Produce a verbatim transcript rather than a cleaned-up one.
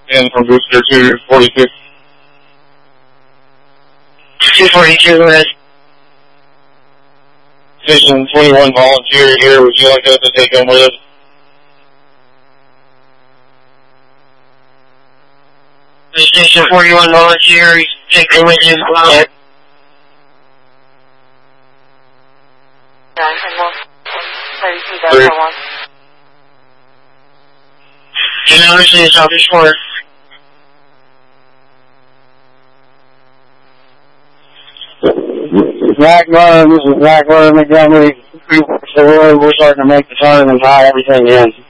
in from Booster two forty-two. two forty-two, go ahead. Station twenty-one volunteer here. Would you like us to take them with us? Station forty-one volunteer, take them with you as well. Three. And now this is Southeast four. Blackburn, this is Blackburn, Montgomery. So we're, we're starting to make the turn and tie everything in.